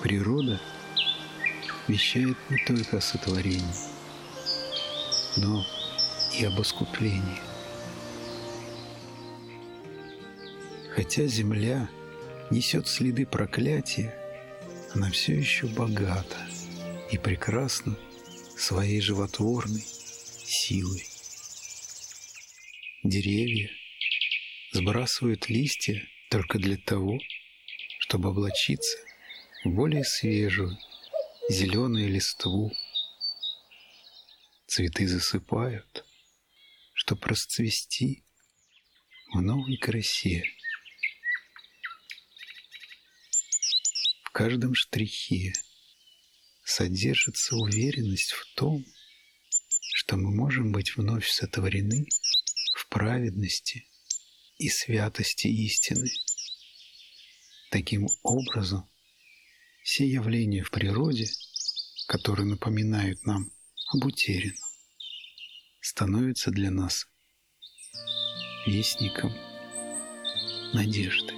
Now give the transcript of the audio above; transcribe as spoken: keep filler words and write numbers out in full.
Природа вещает не только о сотворении, но и об искуплении. Хотя земля несет следы проклятия, она все еще богата и прекрасна своей животворной силой. Деревья сбрасывают листья только для того, чтобы облачиться в более свежую зеленую листву. Цветы засыпают, чтобы расцвести в новой красе. В каждом штрихе содержится уверенность в том, что мы можем быть вновь сотворены в праведности и святости истины. Таким образом, все явления в природе, которые напоминают нам об утерянном, становятся для нас вестником надежды.